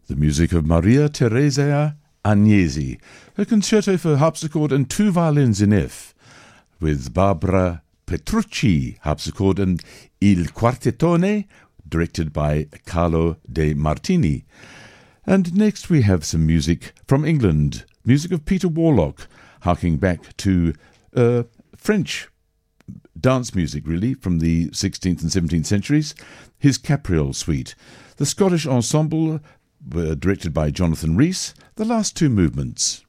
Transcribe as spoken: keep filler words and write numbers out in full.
The music of Maria Teresa Agnesi, a concerto for harpsichord and two violins in F, with Barbara Petrucci harpsichord and Il Quartettone, directed by Carlo De Martini. And next we have some music from England, music of Peter Warlock, harking back to uh, French dance music, really, from the sixteenth and seventeenth centuries, his Capriole Suite. The Scottish ensemble were directed by Jonathan Rhys, the last two movements.